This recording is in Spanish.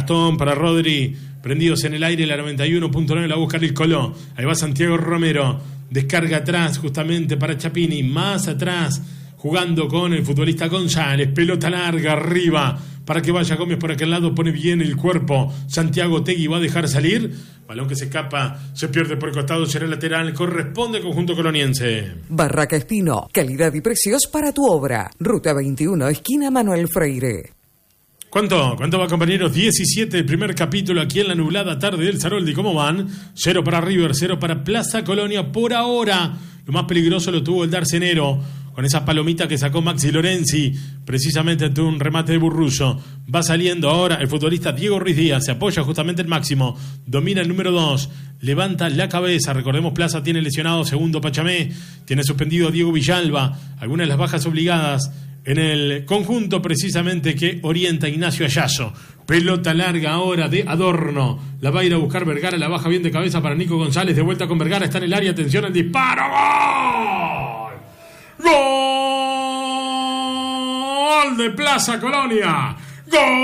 Gastón para Rodri. Prendidos en el aire, la 91.9 la busca el Coló. Ahí va Santiago Romero. Descarga atrás justamente para Chapini. Más atrás, jugando con el futbolista González. Pelota larga arriba para que vaya Gómez por aquel lado. Pone bien el cuerpo. Santiago Tegui va a dejar salir. Balón que se escapa, se pierde por el costado, será lateral. Corresponde al conjunto coloniense. Barraca Espino. Calidad y precios para tu obra. Ruta 21, esquina Manuel Freire. ¿Cuánto va, compañeros? 17 el primer capítulo aquí en la nublada tarde del Zaroldi. ¿Cómo van? 0 para River, 0 para Plaza Colonia. Por ahora, lo más peligroso lo tuvo el Darcenero, con esa palomita que sacó Maxi Lorenzi, precisamente ante un remate de Burruso. Va saliendo ahora el futbolista Diego Ruiz Díaz, se apoya justamente el Máximo, domina el número 2, levanta la cabeza. Recordemos, Plaza tiene lesionado segundo Pachamé, tiene suspendido a Diego Villalba, algunas de las bajas obligadas en el conjunto precisamente que orienta Ignacio Ayazo. Pelota larga ahora de Adorno, la va a ir a buscar Vergara, la baja bien de cabeza para Nico González, de vuelta con Vergara, está en el área, atención al disparo, ¡gol! ¡Gol de Plaza Colonia! ¡Gol!